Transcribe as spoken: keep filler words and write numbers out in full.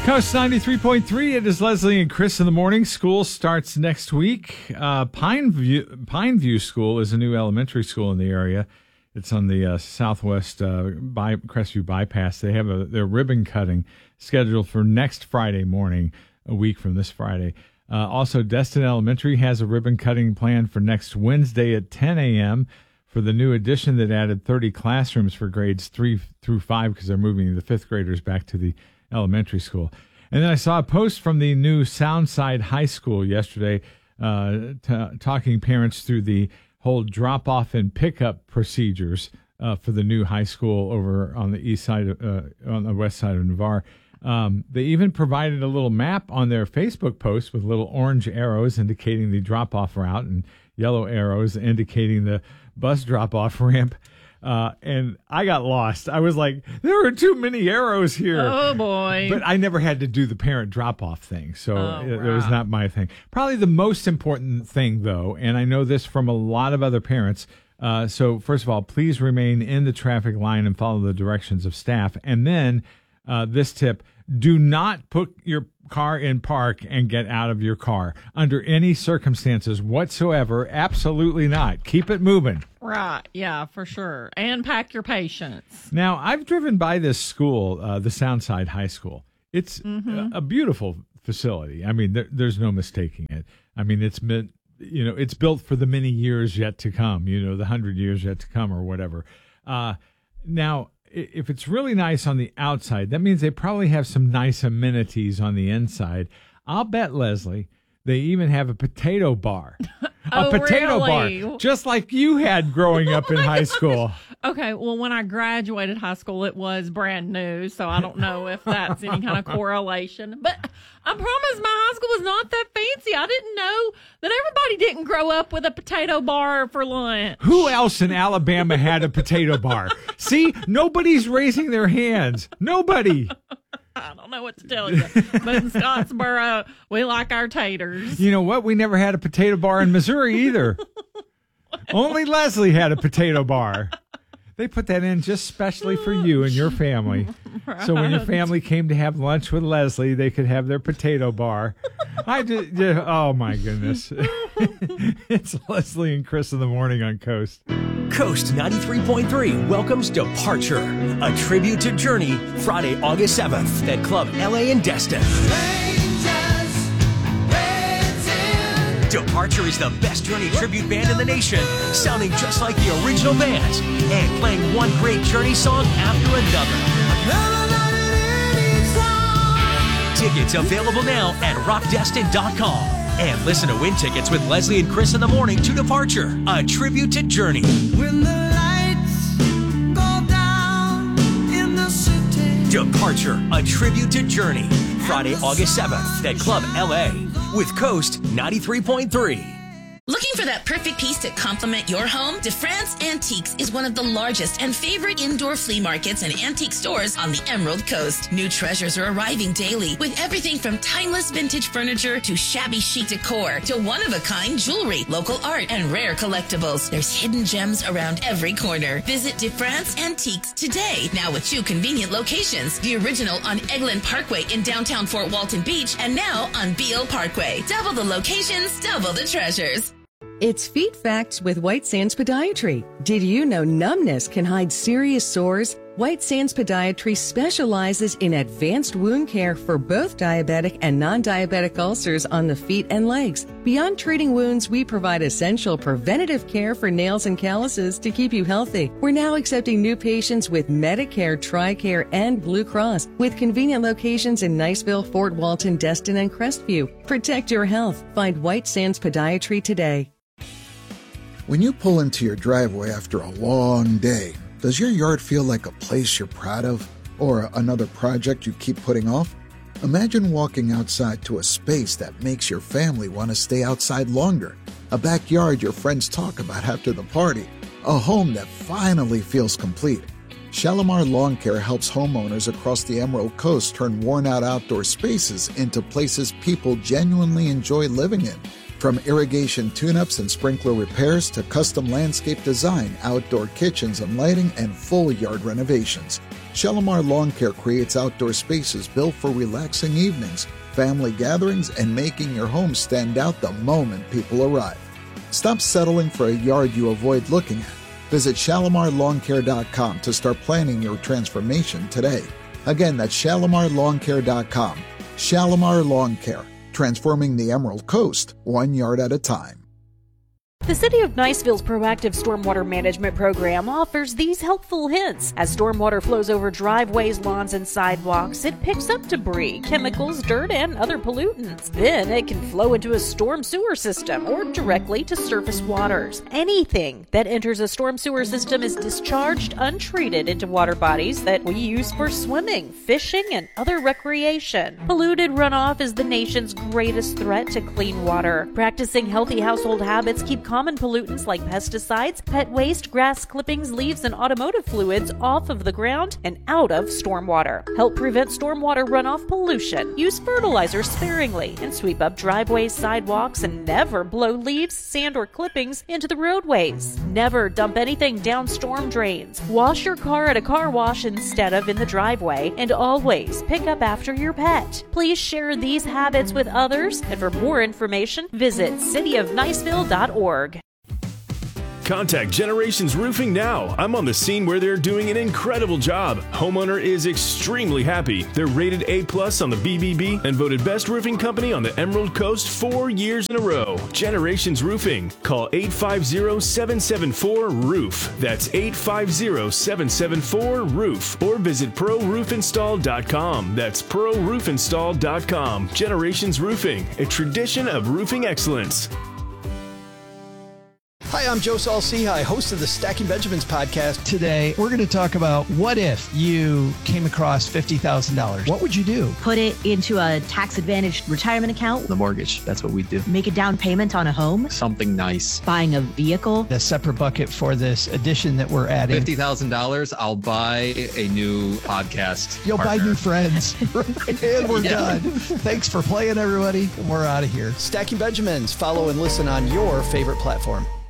Coast ninety-three point three, it is Leslie and Chris in the morning. School starts next week. Uh, Pine View, Pineview School is a new elementary school in the area. It's on the uh, southwest uh, by Crestview bypass. They have a, their ribbon cutting scheduled for next Friday morning, a week from this Friday. Uh, also, Destin Elementary has a ribbon cutting plan for next Wednesday at ten a.m. for the new addition that added thirty classrooms for grades three through five because they're moving the fifth graders back to the elementary school. And then I saw a post from the new Soundside High School yesterday uh, t- talking parents through the whole drop-off and pickup procedures uh, for the new high school over on the east side, of, uh, on the west side of Navarre. Um, they even provided a little map on their Facebook post with little orange arrows indicating the drop-off route and yellow arrows indicating the bus drop-off ramp. Uh, and I got lost. I was like, there are too many arrows here. Oh, boy. But I never had to do the parent drop-off thing, so oh, it, right. it was not my thing. Probably the most important thing, though, and I know this from a lot of other parents, uh, so first of all, please remain in the traffic line and follow the directions of staff. And then uh, this tip, do not put your car in park and get out of your car under any circumstances whatsoever. Absolutely not. Keep it moving. Right. Yeah, for sure. And pack your patience. Now, I've driven by this school, uh, the Soundside High School. It's mm-hmm. a, a beautiful facility. I mean, there, there's no mistaking it. I mean, it's meant, you know, it's built for the many years yet to come, you know, the hundred years yet to come or whatever. Uh, now, if it's really nice on the outside, that means they probably have some nice amenities on the inside. I'll bet, Leslie, they even have a potato bar. A oh, potato really? bar, just like you had growing up in high school. Okay, well, when I graduated high school, it was brand new, so I don't know if that's any kind of correlation. But I promise my high school was not that fancy. I didn't know that everybody didn't grow up with a potato bar for lunch. Who else in Alabama had a potato bar? See, nobody's raising their hands. Nobody. I don't know what to tell you. But in Scottsboro, we like our taters. You know what? We never had a potato bar in Missouri either. Only Leslie had a potato bar. They put that in just specially for you and your family. Right. So when your family came to have lunch with Leslie, they could have their potato bar. I just, just oh my goodness. It's Leslie and Chris in the morning on Coast. Coast ninety-three point three welcomes Departure, a tribute to Journey, Friday, August seventh at Club L A in Destin. Departure is the best Journey tribute band in the nation, sounding just like the original bands and playing one great Journey song after another. Tickets available now at rock destin dot com. And listen to win tickets with Leslie and Chris in the morning to Departure, a tribute to Journey. When the lights go down in the city. Departure, a tribute to Journey, Friday, August seventh at Club L A with Coast ninety-three point three. Looking for that perfect piece to complement your home? DeFrance Antiques is one of the largest and favorite indoor flea markets and antique stores on the Emerald Coast. New treasures are arriving daily with everything from timeless vintage furniture to shabby chic decor to one-of-a-kind jewelry, local art, and rare collectibles. There's hidden gems around every corner. Visit DeFrance Antiques today, now with two convenient locations. The original on Eglin Parkway in downtown Fort Walton Beach and now on Beale Parkway. Double the locations, double the treasures. It's Feet Facts with White Sands Podiatry. Did you know numbness can hide serious sores? White Sands Podiatry specializes in advanced wound care for both diabetic and non-diabetic ulcers on the feet and legs. Beyond treating wounds, we provide essential preventative care for nails and calluses to keep you healthy. We're now accepting new patients with Medicare, TRICARE, and Blue Cross, with convenient locations in Niceville, Fort Walton, Destin, and Crestview. Protect your health. Find White Sands Podiatry today. When you pull into your driveway after a long day, does your yard feel like a place you're proud of or another project you keep putting off? Imagine walking outside to a space that makes your family want to stay outside longer, a backyard your friends talk about after the party, a home that finally feels complete. Shalimar Lawn Care helps homeowners across the Emerald Coast turn worn-out outdoor spaces into places people genuinely enjoy living in. From irrigation tune-ups and sprinkler repairs to custom landscape design, outdoor kitchens and lighting, and full yard renovations. Shalimar Lawn Care creates outdoor spaces built for relaxing evenings, family gatherings, and making your home stand out the moment people arrive. Stop settling for a yard you avoid looking at. Visit Shalimar Lawn Care dot com to start planning your transformation today. Again, that's Shalimar Lawn Care dot com. Shalimar Lawn Care, transforming the Emerald Coast one yard at a time. The City of Niceville's proactive stormwater management program offers these helpful hints. As stormwater flows over driveways, lawns, and sidewalks, it picks up debris, chemicals, dirt, and other pollutants. Then it can flow into a storm sewer system or directly to surface waters. Anything that enters a storm sewer system is discharged untreated into water bodies that we use for swimming, fishing, and other recreation. Polluted runoff is the nation's greatest threat to clean water. Practicing healthy household habits keep common pollutants like pesticides, pet waste, grass clippings, leaves, and automotive fluids off of the ground and out of stormwater. Help prevent stormwater runoff pollution. Use fertilizer sparingly and sweep up driveways, sidewalks, and never blow leaves, sand, or clippings into the roadways. Never dump anything down storm drains. Wash your car at a car wash instead of in the driveway, and always pick up after your pet. Please share these habits with others, and for more information, visit city of niceville dot org. Contact Generations Roofing now. I'm on the scene where they're doing an incredible job. Homeowner is extremely happy. They're rated A plus on the B B B and voted best roofing company on the Emerald Coast four years in a row. Generations Roofing. Call eight five zero, seven seven four, roof. That's eight five zero, seven seven four, roof. Or visit pro roof install dot com. That's pro roof install dot com. Generations Roofing, a tradition of roofing excellence. Hi, I'm Joe Saul-Sehy, host of the Stacking Benjamins podcast. Today, we're going to talk about what if you came across fifty thousand dollars? What would you do? Put it into a tax-advantaged retirement account. The mortgage, that's what we do. Make a down payment on a home. Something nice. Buying a vehicle. A separate bucket for this addition that we're adding. fifty thousand dollars, I'll buy a new podcast You'll partner. buy new friends. And we're yeah. done. Thanks for playing, everybody. We're out of here. Stacking Benjamins. Follow and listen on your favorite platform.